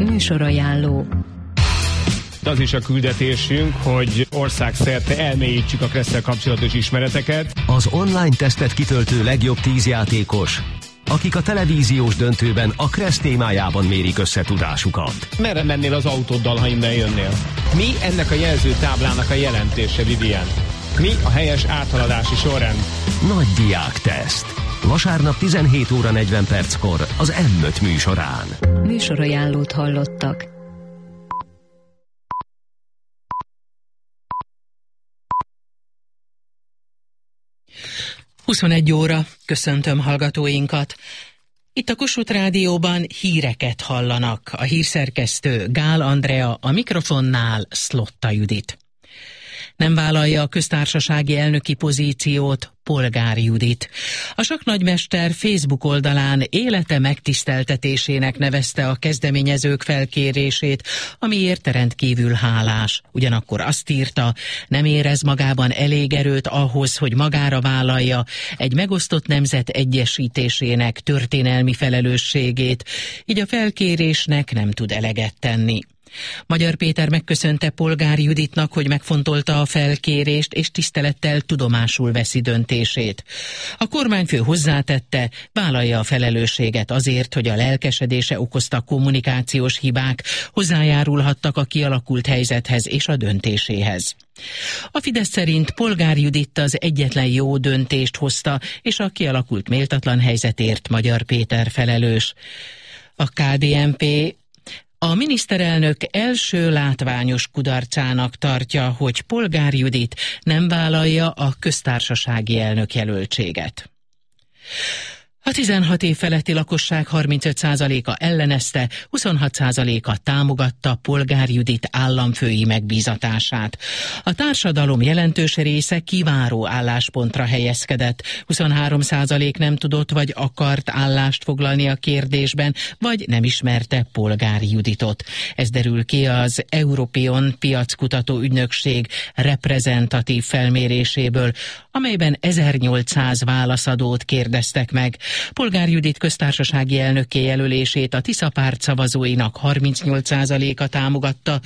Műsorajánló. Az is a küldetésünk, hogy országszerte elmélyítsük a Kressz-szel kapcsolatos ismereteket. Az online tesztet kitöltő legjobb 10 játékos, akik a televíziós döntőben a Kressz témájában mérik összetudásukat. Merre mennél az autóddal, ha innen jönnél? Mi ennek a jelzőtáblának a jelentése, Vivian? Mi a helyes áthaladási sorrend? Nagy diákteszt. Vasárnap 17 óra 40 perckor az M5 műsorán. Műsorajánlót hallottak. Huszonegy óra, köszöntöm hallgatóinkat. Itt a Kossuth Rádióban híreket hallanak. A hírszerkesztő Gál Andrea, a mikrofonnál Szlotta Judit. Nem vállalja a köztársasági elnöki pozíciót Polgár Judit. A sakknagymester Facebook oldalán élete megtiszteltetésének nevezte a kezdeményezők felkérését, amiért rendkívül hálás. Ugyanakkor azt írta, nem érez magában elég erőt ahhoz, hogy magára vállalja egy megosztott nemzet egyesítésének történelmi felelősségét, így a felkérésnek nem tud eleget tenni. Magyar Péter megköszönte Polgár Juditnak, hogy megfontolta a felkérést, és tisztelettel tudomásul veszi döntését. A kormányfő hozzátette, vállalja a felelősséget azért, hogy a lelkesedése okozta kommunikációs hibák hozzájárulhattak a kialakult helyzethez és a döntéséhez. A Fidesz szerint Polgár Judit az egyetlen jó döntést hozta, és a kialakult méltatlan helyzetért Magyar Péter felelős. A KDNP a miniszterelnök első látványos kudarcának tartja, hogy Polgár Judit nem vállalja a köztársasági elnök jelöltséget. A 16 év feletti lakosság 35%-a ellenezte, 26%-a támogatta Polgár Judit államfői megbízatását. A társadalom jelentős része kiváró álláspontra helyezkedett, 23% nem tudott vagy akart állást foglalni a kérdésben, vagy nem ismerte Polgár Juditot. Ez derül ki az Europeon piackutató ügynökség reprezentatív felméréséből, amelyben 1800 válaszadót kérdeztek meg. Polgár Judit köztársasági elnökké jelölését a Tisza párt szavazóinak 38%-a támogatta,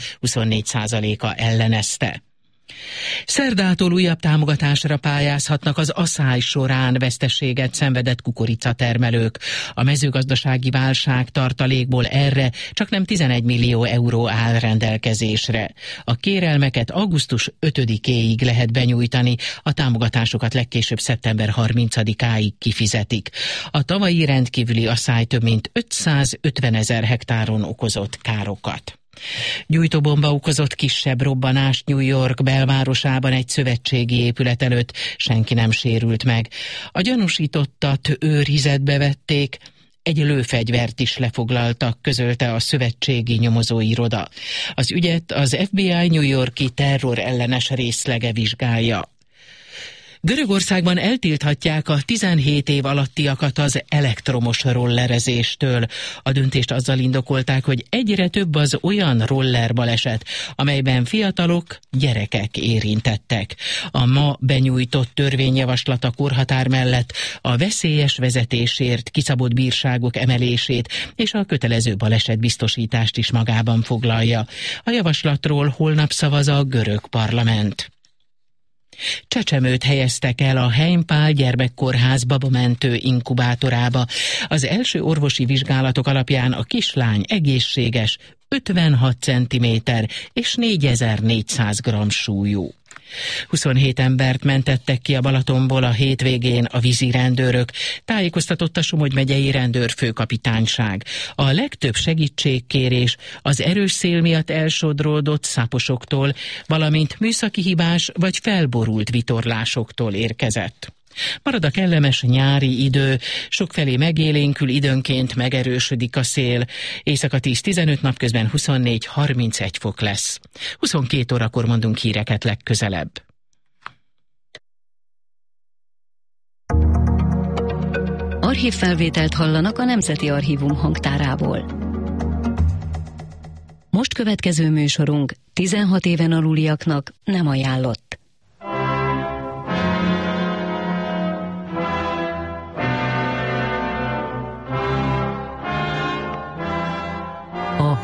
24%-a ellenezte. Szerdától újabb támogatásra pályázhatnak az aszály során veszteséget szenvedett kukoricatermelők. A mezőgazdasági válság tartalékból erre csaknem 11 millió euró áll rendelkezésre. A kérelmeket augusztus 5-éig lehet benyújtani, a támogatásokat legkésőbb szeptember 30-áig kifizetik. A tavalyi rendkívüli aszály több mint 550 000 hektáron okozott károkat. Gyújtóbomba okozott kisebb robbanást New York belvárosában egy szövetségi épület előtt, senki nem sérült meg. A gyanúsítottat őrizetbe vették, egy lőfegyvert is lefoglaltak, közölte a szövetségi nyomozóiroda. Az ügyet az FBI New York-i terror ellenes részlege vizsgálja. Görögországban eltilthatják a 17 év alattiakat az elektromos rollerezéstől. A döntést azzal indokolták, hogy egyre több az olyan rollerbaleset, amelyben fiatalok, gyerekek érintettek. A ma benyújtott törvényjavaslat a korhatár mellett a veszélyes vezetésért kiszabott bírságok emelését és a kötelező balesetbiztosítást is magában foglalja. A javaslatról holnap szavaz a görög parlament. Csecsemőt helyeztek el a Heimpál gyermekkórház babamentő inkubátorába. Az első orvosi vizsgálatok alapján a kislány egészséges, 56 cm és 4400 g súlyú. 27 embert mentettek ki a Balatonból a hétvégén a vízirendőrök, tájékoztatott a Somogy megyei rendőrfőkapitányság. A legtöbb segítségkérés az erős szél miatt elsodródott száposoktól, valamint műszaki hibás vagy felborult vitorlásoktól érkezett. Marad a kellemes nyári idő, sokfelé megélénkül, időnként megerősödik a szél. Éjszaka 10-15, napközben 24-31 fok lesz. 22 órakor mondunk híreket legközelebb. Archívfelvételt hallanak a Nemzeti Archívum hangtárából. Most következő műsorunk 16 éven aluliaknak nem ajánlott.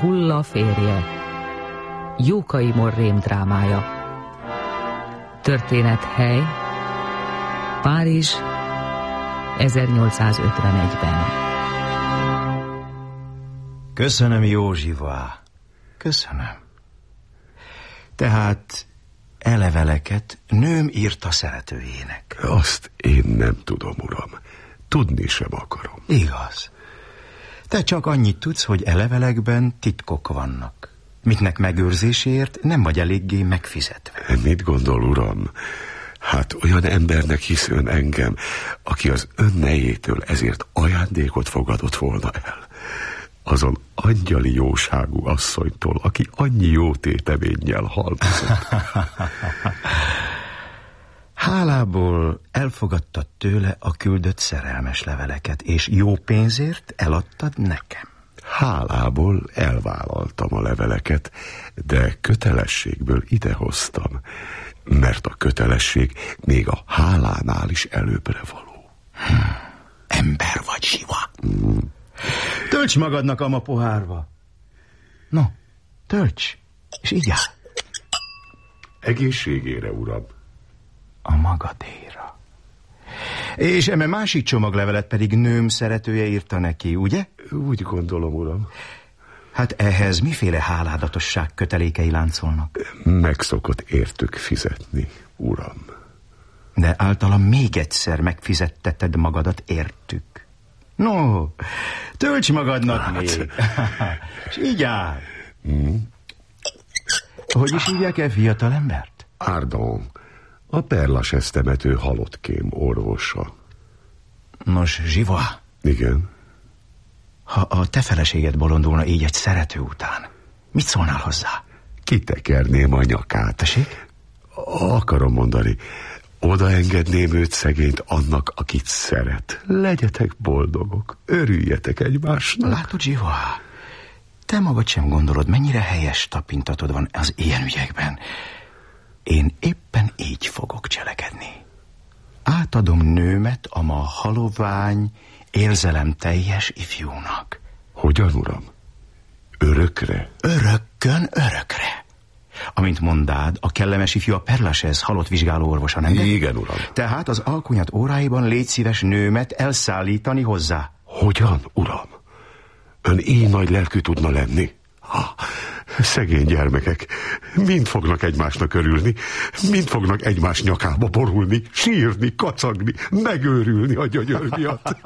Hulla férje. Jókai Mor rémdrámája. Történethely Párizs 1851-ben. Köszönöm, Józsiva. Köszönöm. Tehát leveleket nőm írta szeretőjének. Azt én nem tudom, uram. Tudni sem akarom. Igaz. Te csak annyit tudsz, hogy levelekben titkok vannak, miknek megőrzéséért nem vagy eléggé megfizetve. Mit gondol, uram? Hát olyan embernek hisz ön engem, aki az ön nejétől ezért ajándékot fogadott volna el. Azon angyali jóságú asszonytól, aki annyi jó téteménnyel halmozott. Hálából elfogadtad tőle a küldött szerelmes leveleket, és jó pénzért eladtad nekem. Hálából elvállaltam a leveleket, de kötelességből idehoztam, mert a kötelesség még a hálánál is előbbre való. Ember vagy, Siva. Tölts magadnak a pohárba. No, tölts, és így áll. Egészségére, uram. A magadéra. És eme másik csomaglevelet pedig nőm szeretője írta neki, ugye? Úgy gondolom, uram. Hát ehhez miféle háládatosság kötelékei láncolnak? Megszokott értük fizetni, uram. De általam még egyszer megfizetteted magadat értük. No, tölts magadnak még. És így áll. Hogy is hívják el fiatal embert? Ardon, a Perlachaise temető halottkém orvosa. Nos, Zsiva. Igen? Ha a te feleséged bolondulna így egy szerető után, mit szólnál hozzá? Kitekerném a nyakát. Tessék? Akarom mondani, odaengedném őt szegényt annak, akit szeret. Legyetek boldogok, örüljetek egymásnak. Látod, Zsiva, te magad sem gondolod, mennyire helyes tapintatod van az ilyen ügyekben. Én éppen így fogok cselekedni. Átadom nőmet a ma halovány, érzelemteljes ifjúnak. Hogyan, uram? Örökre? Örökkön örökre. Amint mondád, a kellemes ifjú a Perlachaise halott vizsgáló orvosa, nem? Igen, uram. Tehát az alkonyat óráiban légy szíves nőmet elszállítani hozzá. Hogyan, uram? Ön így nagy lelkű tudna lenni? Szegény gyermekek, mind fognak egymásnak örülni, mind fognak egymás nyakába borulni, sírni, kacagni, megőrülni a gyönyör miatt.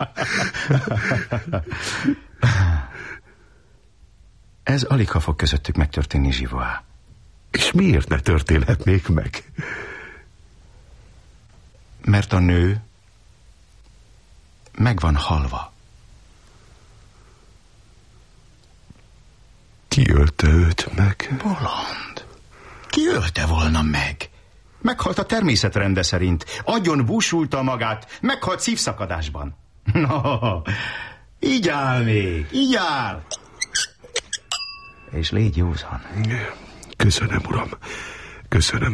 Ez aligha fog közöttük megtörténni, Zsiva. És miért ne történhetnék meg? Mert a nő meg van halva. Ki ölte őt meg? Bolond. Ki ölte volna meg? Meghalt a természetrende szerint. Agyon búsulta magát. Meghalt szívszakadásban. No, így áll még. Így áll. És légy józan. Köszönöm, uram. Köszönöm.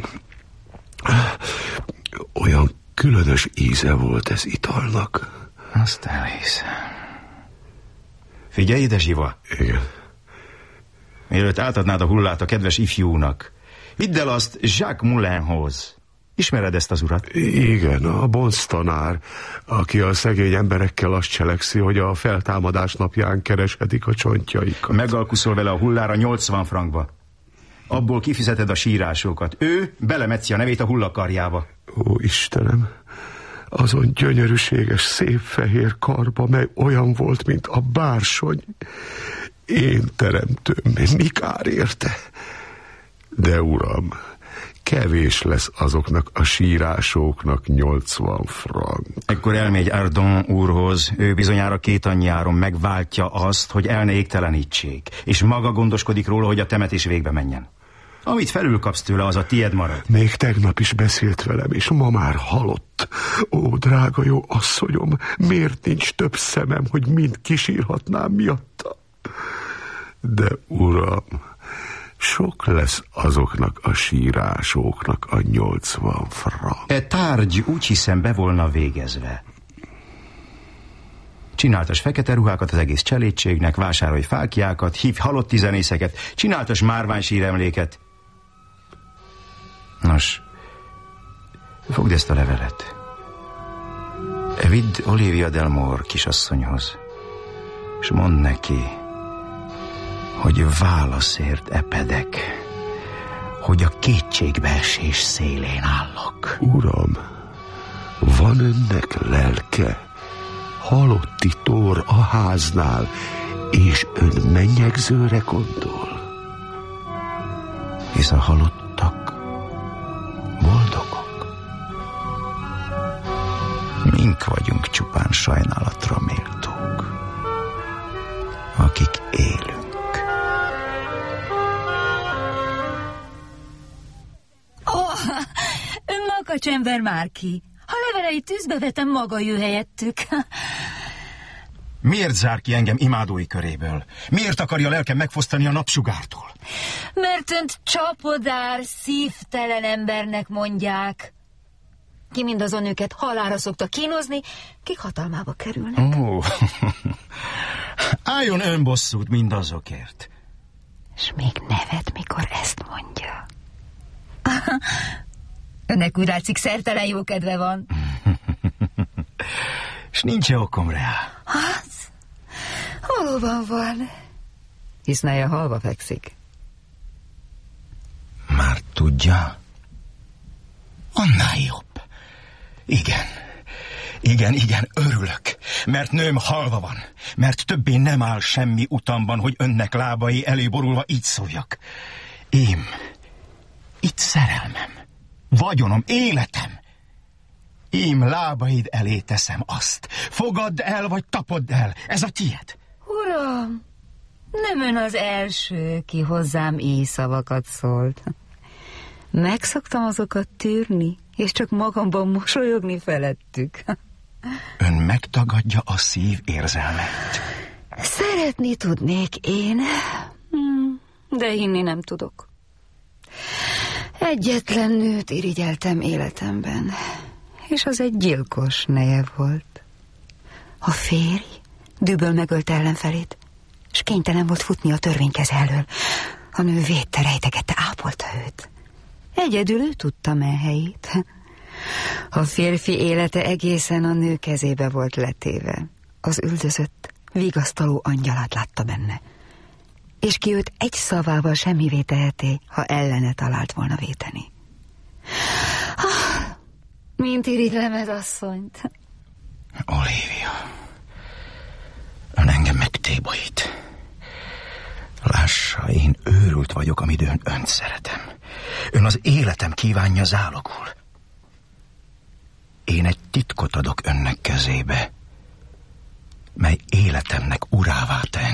Olyan különös íze volt ez italnak. Azt elhiszem. Figyelj ide, Zsiva. Igen. Mielőtt átadnád a hullát a kedves ifjúnak, vidd el azt Jacques Moulinhoz. Ismered ezt az urat? Igen, a bonc tanár, aki a szegény emberekkel azt cselekszi, hogy a feltámadás napján kereshetik a csontjaikat. Megalkuszol vele a hullára 80 frankba. Abból kifizeted a sírásokat. Ő belemetszi a nevét a hullakarjába. Ó, Istenem, azon gyönyörűséges, szép fehér karba, mely olyan volt, mint a bársony. Én teremtőm, mi kár érte? De uram, kevés lesz azoknak a sírásoknak 80 frank. Ekkor elmegy Ardon úrhoz, ő bizonyára 2 annyi áron megváltja azt, hogy el ne égtelenítsék, és maga gondoskodik róla, hogy a temetés végbe menjen. Amit felülkapsz tőle, az a tied marad. Még tegnap is beszélt velem, és ma már halott. Ó, drága jó asszonyom, miért nincs több szemem, hogy mind kisírhatnám miatta? De uram, sok lesz azoknak a sírásoknak a 80 frank. E tárgy úgy hiszem be volna végezve. Csináltas fekete ruhákat az egész cselédségnek, vásárolj fáklyákat, hívj halotti zenészeket, csináltas márványsíremléket. Nos, fogd ezt a levelet. Vidd Olivia Delmore kisasszonyhoz, és mondd neki, hogy válaszért epedek, hogy a kétségbeesés szélén állok. Uram, van önnek lelke, halotti tor a háznál, és ön mennyegzőre gondol? Hisz a halottak boldogok. Mink vagyunk csupán sajnálatra méltók, akik élünk. Makacsember Márki, ha leveleit tűzbe vetem, maga jő helyettük. Miért zár ki engem imádói köréből? Miért akarja lelkem megfosztani a napsugártól? Mert önt csapodár, szívtelen embernek mondják. Ki mindazon őket halálra szokta kínozni, kik hatalmába kerülnek. Álljon önbosszút mindazokért. És még nevet, mikor ezt mondja. Önnek úgy látszik, szertelen jó kedve van. És nincs okom rá. Hát, valóban van. Hisz neje halva fekszik. Már tudja? Annál jobb. Igen, örülök. Mert nőm halva van. Mert többé nem áll semmi utamban, hogy önnek lábai elé borulva így szóljak. Itt szerelmem, vagyonom, életem. Lábaid elé teszem azt. Fogadd el, vagy tapodd el. Ez a tied. Uram, nem ön az első, ki hozzám így szavakat szólt. Megszoktam azokat tűrni, és csak magamban mosolyogni felettük. Ön megtagadja a szív érzelmet. Szeretni tudnék én, de hinni nem tudok. Egyetlen nőt irigyeltem életemben, és az egy gyilkos neje volt. A férj dühből megölte ellenfelét, és kénytelen volt futni a törvénykez elől. A nő védte, rejtegette, ápolta őt. Egyedül ő tudta menhelyét. A férfi élete egészen a nő kezébe volt letéve. Az üldözött, vigasztaló angyalát látta benne. És ki őt egy szavával semmivé teheti, ha ellene talált volna véteni. Mint irigylem ez asszonyt. Olivia, ön engem megtébolyít. Lássa, én őrült vagyok, amidőn önt szeretem. Ön az életem kívánja zálogul. Én egy titkot adok önnek kezébe, mely életemnek urává tesz.